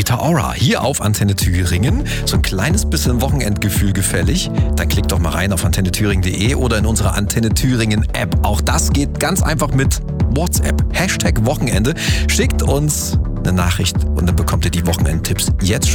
Rita Ora hier auf Antenne Thüringen. So ein kleines bisschen Wochenendgefühl gefällig? Dann klickt doch mal rein auf antennethüringen.de oder in unsere Antenne Thüringen App. Auch das geht ganz einfach mit WhatsApp. #Wochenende. Schickt uns eine Nachricht und dann bekommt ihr die Wochenendtipps jetzt